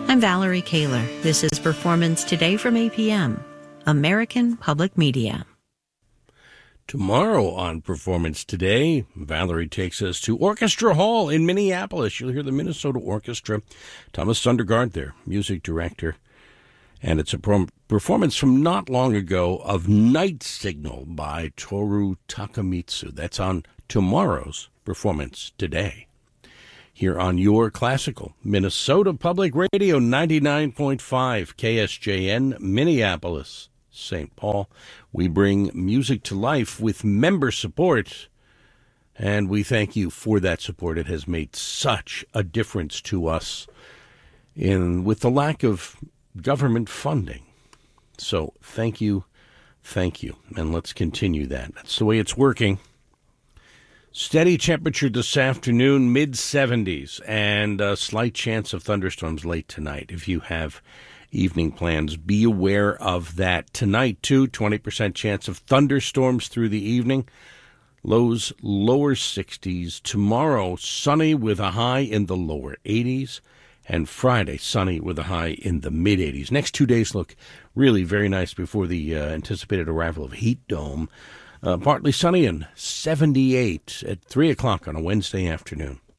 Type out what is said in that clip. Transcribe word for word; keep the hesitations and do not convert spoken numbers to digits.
I'm Valerie Kaler. This is Performance Today from A P M, American Public Media. Tomorrow on Performance Today, Valerie takes us to Orchestra Hall in Minneapolis. You'll hear the Minnesota Orchestra. Thomas Sundergaard, their music director. And it's a performance from not long ago of Night Signal by Toru Takemitsu. That's on tomorrow's Performance Today. Here on your classical Minnesota Public Radio, ninety-nine point five K S J N, Minneapolis, Saint Paul. We bring music to life with member support, and we thank you for that support. It has made such a difference to us in with the lack of government funding. So thank you, thank you, and let's continue that. That's the way it's working. Steady temperature this afternoon, mid seventies, and a slight chance of thunderstorms late tonight. If you have evening plans, be aware of that. Tonight, too, twenty percent chance of thunderstorms through the evening. Lows lower sixties. Tomorrow, sunny with a high in the lower eighties. And Friday, sunny with a high in the mid-eighties. Next two days look really very nice before the uh, anticipated arrival of heat dome. Uh, partly sunny and seventy-eight at three o'clock on a Wednesday afternoon.